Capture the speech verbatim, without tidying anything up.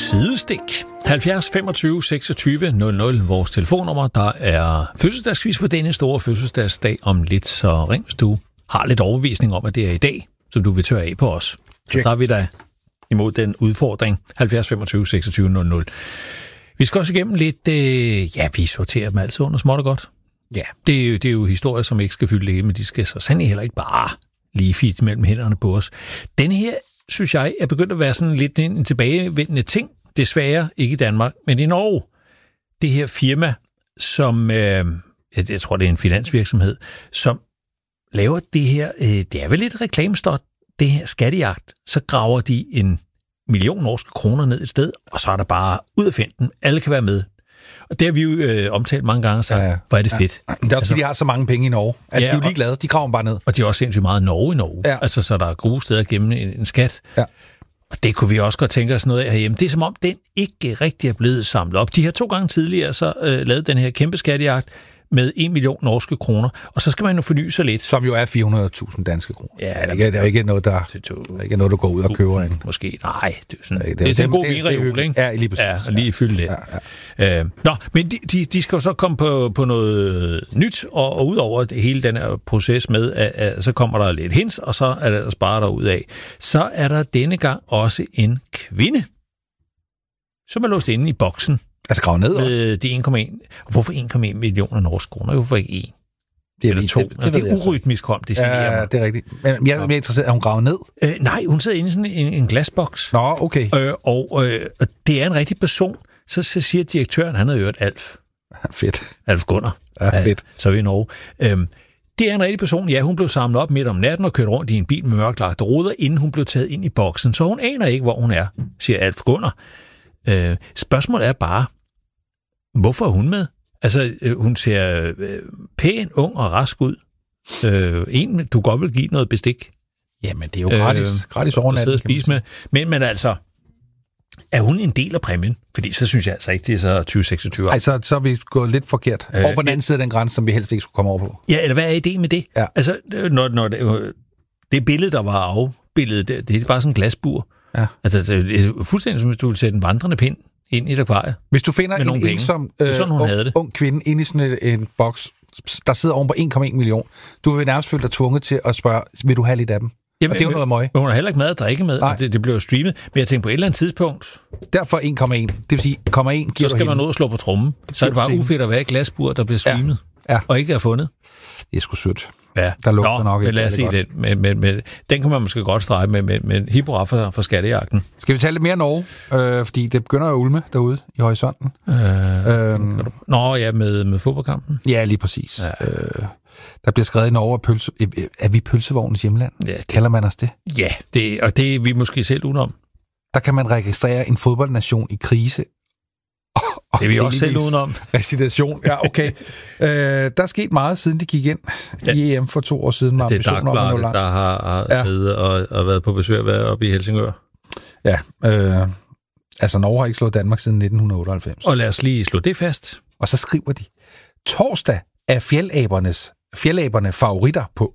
sidestik. halvfjerds femogtyve seksogtyve nul nul, vores telefonnummer. Der er fødselsdagsquiz på denne store fødselsdagsdag om lidt, så ring, hvis du har lidt overbevisning om, at det er i dag, som du vil tørre af på os. Så tager vi dig imod den udfordring. halvfjerds femogtyve seksogtyve nul nul. Vi skal også igennem lidt, øh, ja, vi sorterer dem altid under småt og godt. Ja, det er, jo, det er jo historier, som ikke skal fylde det, men de skal så sandelig heller ikke bare lige fint mellem hænderne på os. Den her, synes jeg, er begyndt at være sådan lidt en tilbagevendende ting. Desværre ikke i Danmark, men i Norge. Det her firma, som, øh, jeg tror, det er en finansvirksomhed, som laver det her, øh, det er vel lidt reklamestot, det her skattejagt. Så graver de en million norske kroner ned et sted, og så er der bare ud af finden. Alle kan være med. Og det har vi jo øh, omtalt mange gange, så ja, ja. Hvor er det fedt. Ja. Det er også, altså, de har så mange penge i Norge. Altså, ja, de er jo ligeglade. De graver bare ned. Og de er også sindssygt meget Norge i Norge. Ja. Altså, så der er gode steder at gemme en, en skat. Ja. Og det kunne vi også godt tænke os noget af herhjemme. Det er som om, den ikke rigtig er blevet samlet op. De har to gange tidligere så øh, lavet den her kæmpe skattejagt med en million norske kroner, og så skal man jo forny sig lidt. Som jo er fire hundrede tusind danske kroner. Ja, det er ikke, det er ikke noget, der, der ikke noget, du går ud og køber ind. Måske, nej. Det er, sådan, det er, det er, det er en god vinreol, ikke? Ja, lige præcis. Ja, og lige fylde lidt. Ja, ja. Øh, nå, men de, de, de skal jo så komme på, på noget nyt, og, og ud over det, hele den her proces med, at, at så kommer der lidt hints, og så er der sparer der ud af. Så er der denne gang også en kvinde, som er låst inde i boksen. Altså grav ned også? Med de en komma en. Hvorfor en komma en millioner norske kroner? Hvorfor ikke en? Det er Eller to. Det, det, det er urytmisk kom, det siger ja, mig. det er rigtigt. Men jeg er mere interesseret, er hun gravet ned? Øh, nej, hun sidder inde i sådan en, en glasboks. Nå, okay. Øh, og øh, det er en rigtig person. Så, så siger direktøren, han havde hørt Alf. Fedt. Alf Gunnar. Ja, fedt. Ja, så er vi i Norge. Øhm, det er en rigtig person. Ja, hun blev samlet op midt om natten og kørt rundt i en bil med mørklagte ruder, inden hun blev taget ind i boksen. Så hun aner ikke, hvor hun er, siger Alf Gunnar. Øh, spørgsmålet er bare, hvorfor er hun med? Altså, øh, hun ser øh, pæn, ung og rask ud. Øh, en, du godt vil give noget bestik. Jamen, det er jo gratis, øh, gratis overnatning. At spise med. Men, men altså, er hun en del af præmien? Fordi så synes jeg altså ikke, det er så tyve seksogtyve. Nej, så, så er vi gået lidt forkert. Øh, over på den anden side af den grænse, som vi helst ikke skulle komme over på. Ja, eller hvad er ideen med det? Ja. Altså, når, når det, det billede, der var afbildet, det, det er bare sådan en glasbur. Ja. Altså, det er fuldstændig som hvis du vil sætte en vandrende pind ind i et akvarie. Hvis du finder en ensom øh, sådan, ung, ung kvinde inde i sådan en, en boks, der sidder oven på en komma en million, du vil nærmest føle dig tvunget til at spørge, vil du have lidt af dem? Jamen, og det er jo noget møg. Hun har heller ikke mad at drikke med, og det, det bliver streamet. Men jeg tænker på et eller andet tidspunkt... Derfor en komma en. Det vil sige, en komma en giver så skal man ud og slå på trommen. Så er det bare ufedt at være et glasbur, der bliver streamet, ja. Ja. Og ikke er fundet. Det er sgu sødt. Ja. Der lugter nok ikke. Lad os se den. Men, men, men, den kan man måske godt strege med, med, med hipora for, for skattejagten. Skal vi tale lidt mere Norge? Øh, fordi det begynder at ulme derude i horisonten. Øh, øhm. Nå ja, med, med fodboldkampen. Ja, lige præcis. Ja. Øh, der bliver skrevet i Norge, at pølse, er vi pølsevognens hjemland? Ja, det, kalder man os det? Ja, det, og det er vi måske selv udenom. Der kan man registrere en fodboldnation i krise. Det er vi også selv udenom. Recitation, ja, okay. øh, der er sket meget, siden de gik ind ja. i E M for to år siden. Med det er Dagbladet, der har, har ja. siddet og, og været på besøg og været oppe i Helsingør. Ja, øh, altså Norge har ikke slået Danmark siden nitten otteoghalvfems. Og lad os lige slå det fast. Og så skriver de, torsdag er fjeldabernes, fjeldaberne favoritter på